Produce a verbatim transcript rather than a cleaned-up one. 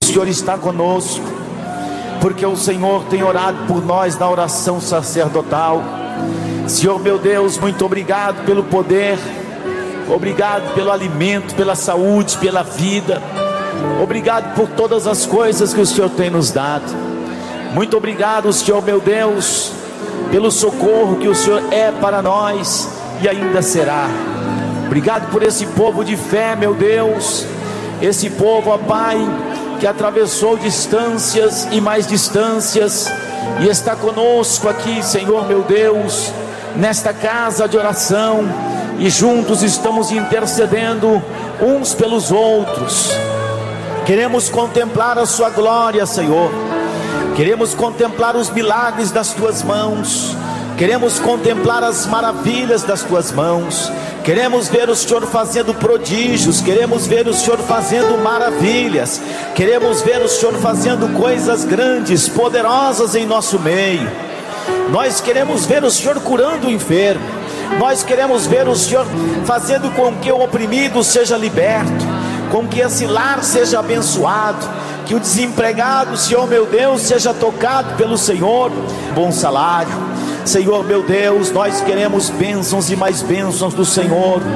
Senhor está conosco, porque o Senhor tem orado por nós na oração sacerdotal. Senhor meu Deus, muito obrigado pelo poder, obrigado pelo alimento, pela saúde, pela vida, obrigado por todas as coisas que o Senhor tem nos dado. Muito obrigado, Senhor meu Deus, pelo socorro que o Senhor é para nós e ainda será. Obrigado por esse povo de fé, meu Deus, esse povo, ó Pai, que atravessou distâncias e mais distâncias e está conosco aqui, Senhor meu Deus, nesta casa de oração, e juntos estamos intercedendo uns pelos outros. Queremos contemplar a sua glória, Senhor, queremos contemplar os milagres das tuas mãos, queremos contemplar as maravilhas das tuas mãos, queremos ver o Senhor fazendo prodígios, queremos ver o Senhor fazendo maravilhas, queremos ver o Senhor fazendo coisas grandes, poderosas em nosso meio. Nós queremos ver o Senhor curando o enfermo, nós queremos ver o Senhor fazendo com que o oprimido seja liberto, com que esse lar seja abençoado, que o desempregado, Senhor meu Deus, seja tocado pelo Senhor, bom salário. Senhor meu Deus, nós queremos bênçãos e mais bênçãos do Senhor.